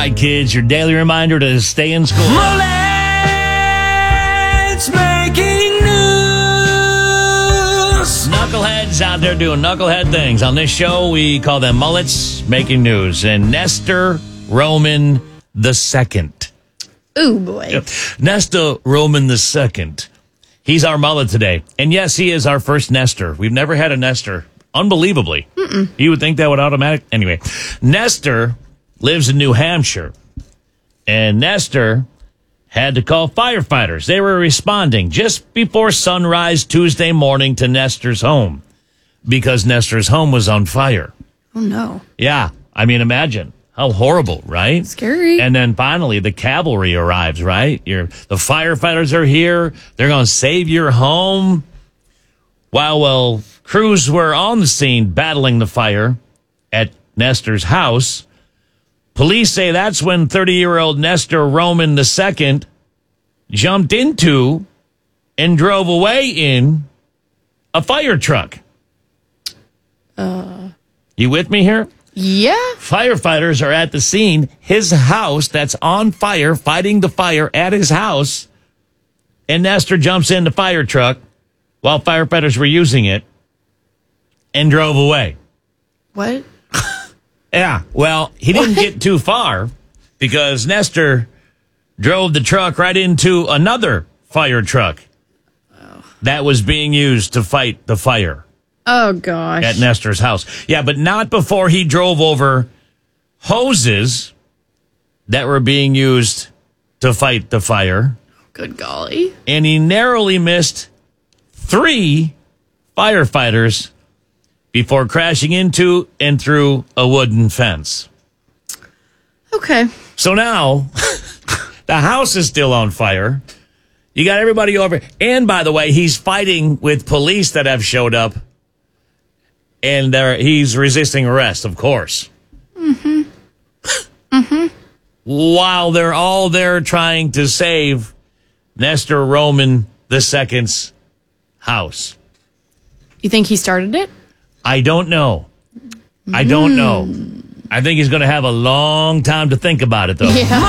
right, kids, your daily reminder to stay in school. Mullets making news. Knuckleheads out there doing knucklehead things. On this show, we call them mullets making news. And Nestor Roman II. Ooh, boy. Nestor Roman II. He's our mullet today. And yes, he is our first Nestor. We've never had a Nestor. Unbelievably. You would think that would automatic. Anyway, Nestor lives in New Hampshire. And Nestor had to call firefighters. They were responding just before sunrise Tuesday morning to Nestor's home because Nestor's home was on fire. Oh, no. Yeah. I mean, imagine. How horrible, right? Scary. And then finally, the cavalry arrives, right? The firefighters are here. They're going to save your home. While crews were on the scene battling the fire at Nestor's house, police say that's when 30-year-old Nestor Roman II jumped into and drove away in a fire truck. You with me here? Yeah. Firefighters are at the scene. His house that's on fire, fighting the fire at his house. And Nestor jumps in the fire truck while firefighters were using it and drove away. What? Yeah, well, he didn't get too far because Nestor drove the truck right into another fire truck that was being used to fight the fire. Oh, gosh. At Nestor's house. Yeah, but not before he drove over hoses that were being used to fight the fire. Good golly. And he narrowly missed 3 firefighters before crashing into and through a wooden fence. Okay. So now, the house is still on fire. You got everybody over. And by the way, he's fighting with police that have showed up. And he's resisting arrest, of course. While they're all there trying to save Nestor Roman II's house. You think he started it? I don't know. I don't know. I think he's going to have a long time to think about it, though. Yeah.